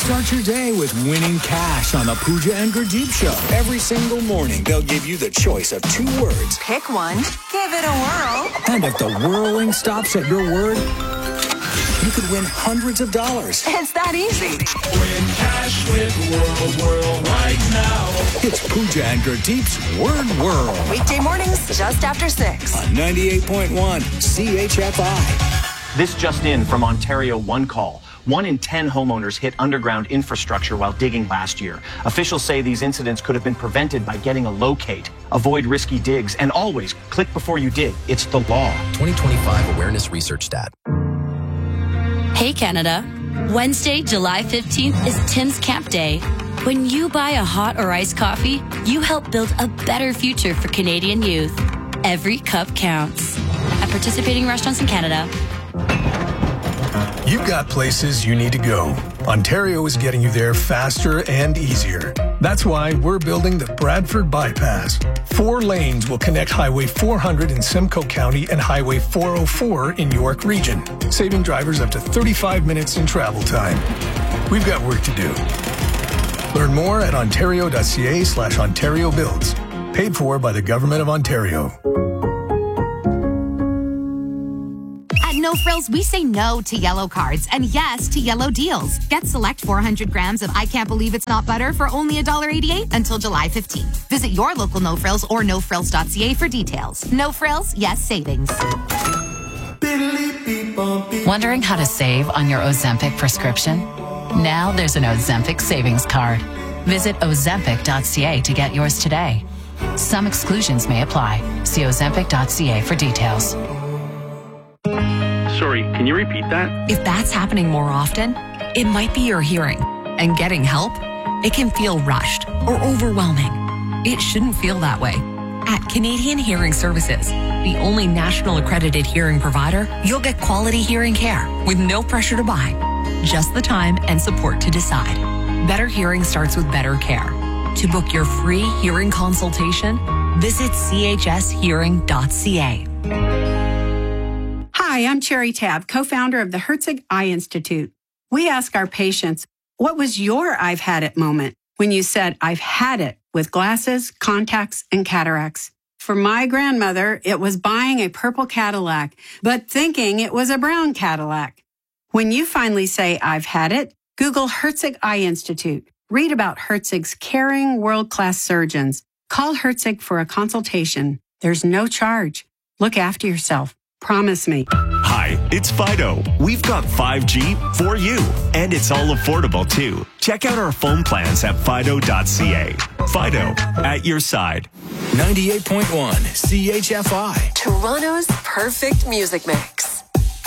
Start your day with winning cash on the Pooja and Gurdeep Show. Every single morning, they'll give you the choice of 2 words. Pick one, give it a whirl. And if the whirling stops at your word, you could win hundreds of dollars. It's that easy. Win cash with Whirl right now. It's Pooja and Gurdeep's Word Whirl. Weekday mornings just after 6. On 98.1 CHFI. This just in from Ontario One Call. 1 in 10 homeowners hit underground infrastructure while digging last year. Officials say these incidents could have been prevented by getting a locate. Avoid risky digs and always click before you dig. It's the law. 2025 Awareness Research Stat. Hey Canada, Wednesday, July 15th is Tim's Camp Day. When you buy a hot or iced coffee, you help build a better future for Canadian youth. Every cup counts. At participating restaurants in Canada. You've got places you need to go. Ontario is getting you there faster and easier. That's why we're building the Bradford Bypass. 4 lanes will connect Highway 400 in Simcoe County and Highway 404 in York Region, saving drivers up to 35 minutes in travel time. We've got work to do. Learn more at ontario.ca/Ontario Builds. Paid for by the Government of Ontario. No Frills, we say no to yellow cards and yes to yellow deals. Get select 400 grams of I Can't Believe It's Not Butter for only $1.88 until July 15th. Visit your local No Frills or nofrills.ca for details. No Frills, yes savings. Wondering how to save on your Ozempic prescription? Now there's an Ozempic savings card. Visit ozempic.ca to get yours today. Some exclusions may apply. See ozempic.ca for details. Sorry, can you repeat that? If that's happening more often, it might be your hearing. And getting help, it can feel rushed or overwhelming. It shouldn't feel that way. At Canadian Hearing Services, the only national accredited hearing provider, you'll get quality hearing care with no pressure to buy, just the time and support to decide. Better hearing starts with better care. To book your free hearing consultation, visit chshearing.ca. Hi, I'm Cherry Tabb, co-founder of the Herzig Eye Institute. We ask our patients, what was your I've had it moment when you said, I've had it with glasses, contacts, and cataracts? For my grandmother, it was buying a purple Cadillac, but thinking it was a brown Cadillac. When you finally say, I've had it, Google Herzig Eye Institute. Read about Herzig's caring, world-class surgeons. Call Herzig for a consultation. There's no charge. Look after yourself. Promise me. Hi, it's Fido. We've got 5G for you, and it's all affordable too. Check out our phone plans at fido.ca. Fido, at your side. 98.1 CHFI. Toronto's perfect music mix.